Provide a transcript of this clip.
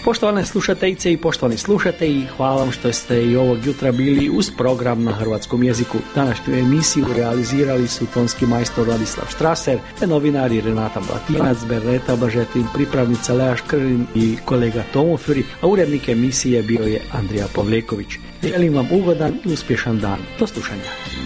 Poštovane slušateljice i poštovani slušatelji, hvala vam što ste i ovog jutra bili uz program na hrvatskom jeziku. Današnju emisiju realizirali su tonski majstor Ladislav Štraser, te novinari Renata Blatinac, Berneta Bažetin, pripravnica Lea Škrlin i kolega Tomo Furi, a urednik emisije bio je Andrija Pavleković. Želim vam ugodan i uspješan dan. Do slušanja.